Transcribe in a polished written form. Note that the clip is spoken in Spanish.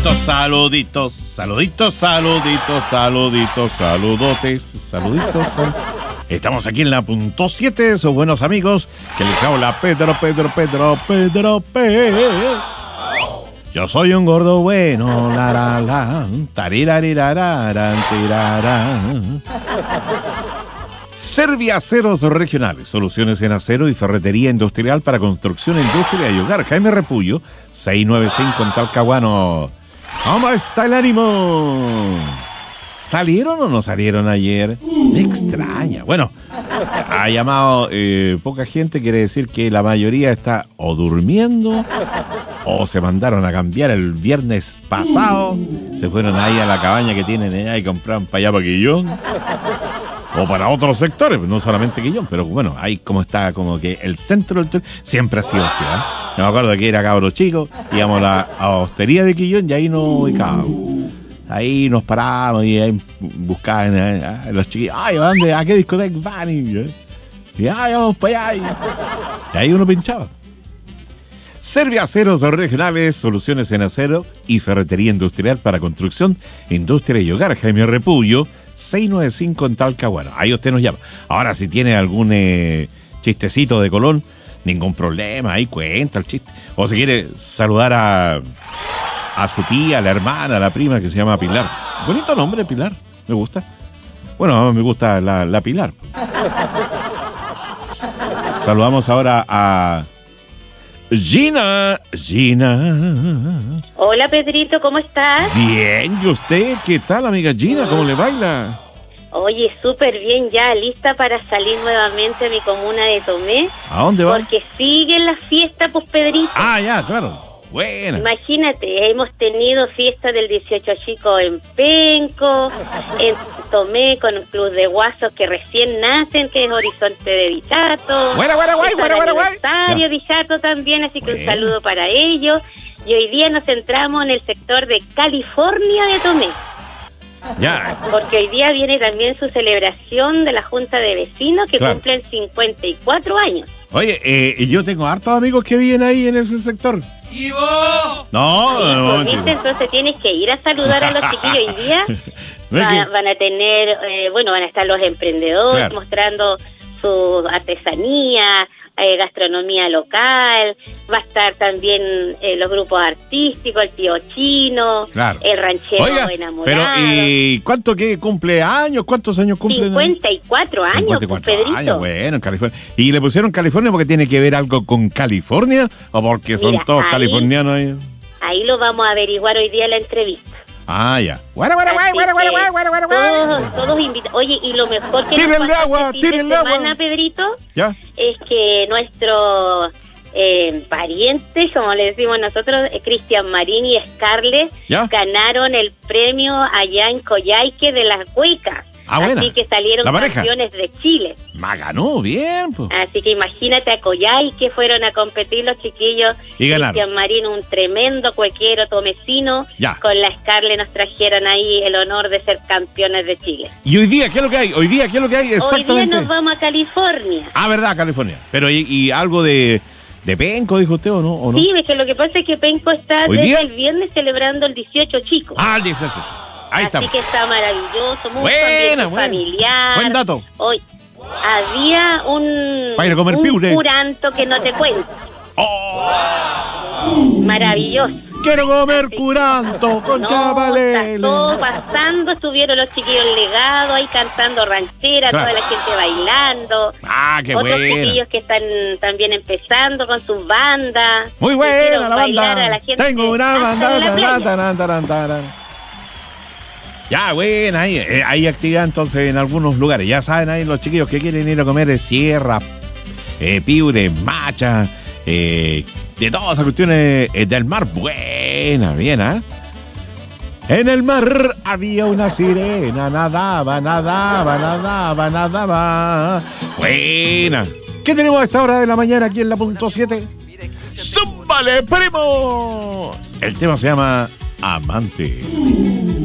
Saluditos, saludotes. Estamos aquí en la punto 7, sus buenos amigos, que les habla Pedro P. Yo soy un gordo bueno, tarirariraran, tirarán. Serviaceros regionales, soluciones en acero y ferretería industrial para construcción, industria y hogar. Jaime Repullo, 695 en Talcahuano. ¿Cómo está el ánimo? ¿Salieron o no salieron ayer? Me extraña. Bueno, ha llamado poca gente, quiere decir que la mayoría está o durmiendo o se mandaron a cambiar el viernes pasado. Se fueron ahí a la cabaña que tienen allá y compraron para allá para Quillón. O para otros sectores, no solamente Quillón, pero bueno, ahí como está, como que el centro del siempre ha sido así, ¿eh? Yo me acuerdo que era cabro chico, íbamos a la hostería de Quillón y ahí nos ubicábamos. Ahí nos parábamos y ahí buscaban los chiquillos. Ay, ¿a dónde? ¿A qué discoteca van? Y ay, vamos para allá. Y ahí uno pinchaba. Serviaceros regionales, soluciones en acero y ferretería industrial para construcción, industria y hogar. Jaime Repullo, 695 en Talcahuano. Ahí usted nos llama. Ahora, si tiene algún chistecito de Colón, ningún problema, ahí cuenta el chiste. O si quiere saludar a su tía, a la hermana, a la prima, que se llama Pilar. Bonito nombre, Pilar, me gusta. Bueno, me gusta la Pilar. Saludamos ahora a Gina. Hola, Pedrito, ¿cómo estás? Bien, ¿y usted? ¿Qué tal, amiga Gina? ¿Cómo le baila? Oye, súper bien, ya lista para salir nuevamente a mi comuna de Tomé. ¿A dónde va? Porque siguen las fiestas, pues, Pedrito. Ah, ya, claro. Buena. Imagínate, hemos tenido fiesta del 18 chico en Penco, en Tomé con un club de guasos que recién nacen, que es Horizonte de Dichato. Buena, aniversario Dichato también, así que un saludo para ellos. Y hoy día nos centramos en el sector de California de Tomé. Ya. Porque hoy día viene también su celebración de la Junta de Vecinos que cumplen 54 años. Oye, y yo tengo hartos amigos que viven ahí en ese sector. ¡Ivo! No, entonces tienes que ir a saludar a los chiquillos hoy día. Van a tener, van a estar los emprendedores mostrando su artesanía, gastronomía local, va a estar también los grupos artísticos, el tío chino, el ranchero enamorado. Pero, ¿y cuánto que cumple años? ¿Cuántos años cumple? 54 años, 54 Pedrito. años, bueno, en California. ¿Y le pusieron California porque tiene que ver algo con California o porque son todos californianos ahí? Ahí lo vamos a averiguar hoy día en la entrevista. Ah, ya. Todos invitados. Oye, y lo mejor que tírenle agua, Pedrito, ¿ya? Es que nuestro pariente, como le decimos nosotros, Cristian Marín y Scarlett, ganaron el premio allá en Coyhaique de las Cuicas. Así que salieron campeones de Chile. Ganó, bien. Po. Así que imagínate a Coyhaique, fueron a competir los chiquillos. Y ganaron. Cristian Marín, un tremendo cuequero tomecino. Con la Scarlett nos trajeron ahí el honor de ser campeones de Chile. ¿Y hoy día qué es lo que hay? Exactamente. Hoy día nos vamos a California. Ah, ¿verdad? California. Pero ¿y algo de Penco, dijo usted, o no? Sí, es que lo que pasa es que Penco está desde el viernes celebrando el 18 chico. Ah, el 18. Ahí Así que está maravilloso, mucho ambiente familiar. Buen dato. Hoy había un curanto que no te cuento. Maravilloso. Quiero comer curanto con chavales. Todo pasando, estuvieron los chiquillos legados ahí cantando ranchera, toda la gente bailando. Ah, qué bueno. Otros chiquillos que están también empezando con sus bandas. Muy buena la banda. Tengo una banda. Ya, bueno, hay actividad entonces en algunos lugares. Ya saben, ahí los chiquillos que quieren ir a comer sierra, piure, macha, de todas esas cuestiones del mar. Buena, bien, ¿eh? En el mar había una sirena, nadaba. Buena. ¿Qué tenemos a esta hora de la mañana aquí en la punto 7? ¡Súbale, primo! El tema se llama Amante.